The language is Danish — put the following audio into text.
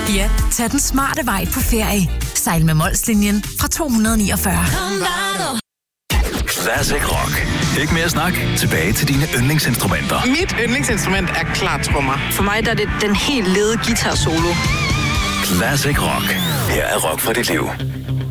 Ja, tag den smarte vej på ferie. Sejl med Molslinjen fra 249. Classic Rock. Ikke mere snak. Tilbage til dine yndlingsinstrumenter. Mit yndlingsinstrument er klartrummer. For mig der er det den helt lede guitar solo. Classic Rock. Her er rock for dit liv.